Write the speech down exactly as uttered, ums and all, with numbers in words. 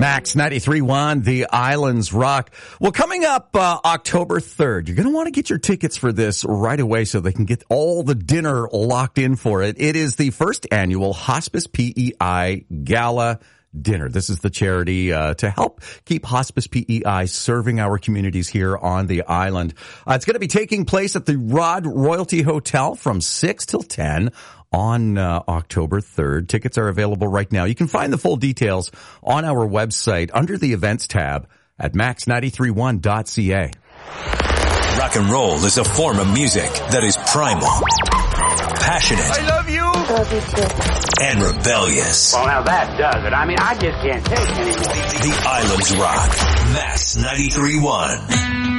Max ninety-three point one, The Islands Rock. Well, coming up uh, October third, you're going to want to get your tickets for this right away so they can get all the dinner locked in for it. It is the first annual Hospice P E I Gala Dinner. This is the charity uh, to help keep Hospice P E I serving our communities here on the island. Uh, it's going to be taking place at the Rod Royalty Hotel from six till ten on uh, October third. Tickets are available right now. You can find the full details on our website under the events tab at max nine three one dot c a. Rock and roll is a form of music that is primal, passionate. I love you. Love you too. And rebellious. Well, now that does it. I mean, I just can't take anymore. The Islands Rock. Max ninety-three point one.